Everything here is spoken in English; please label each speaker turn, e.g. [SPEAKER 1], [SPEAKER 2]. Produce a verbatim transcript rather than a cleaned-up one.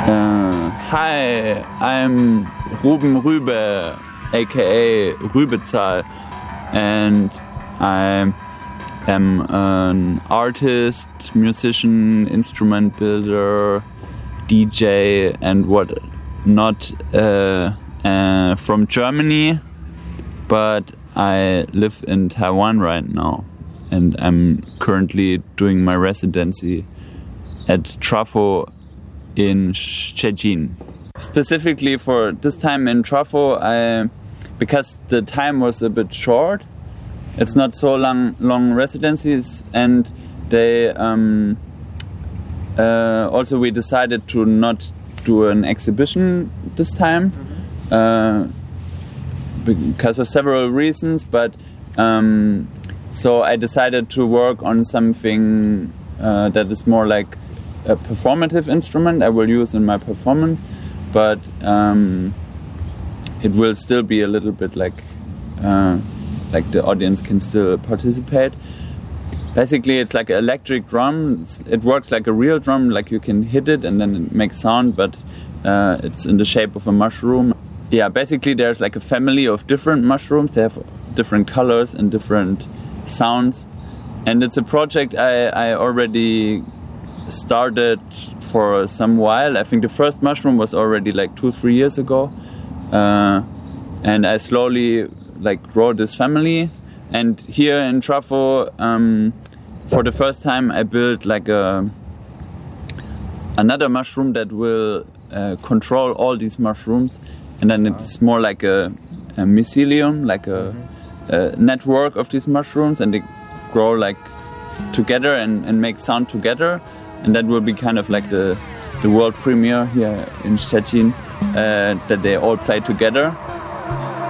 [SPEAKER 1] Uh, hi, I'm Ruben Rübe, aka Rübezahl, and I am an artist, musician, instrument builder, D J, and what not uh, uh, from Germany, but I live in Taiwan right now, and I'm currently doing my residency at Trafo in Szczecin. Specifically for this time in Trafo, I, because the time was a bit short, it's not so long long residencies, and they um, uh, also we decided to not do an exhibition this time uh, because of several reasons, but um, so I decided to work on something uh, that is more like a performative instrument I will use in my performance, but um, it will still be a little bit like uh, like the audience can still participate. Basically, it's like an electric drum. It's, it works like a real drum, like you can hit it and then it makes sound, but uh, it's in the shape of a mushroom. Yeah, basically there's like a family of different mushrooms. They have different colors and different sounds, and it's a project I, I already started for some while. I think the first mushroom was already like two, three years ago, uh, and I slowly like grow this family. And here in Trafo, um, for the first time, I built like a another mushroom that will uh, control all these mushrooms, and then it's more like a, a mycelium, like a, a network of these mushrooms, and they grow like together and, and make sound together. And that will be kind of like the, the world premiere here in Szczecin, uh, that they all play together.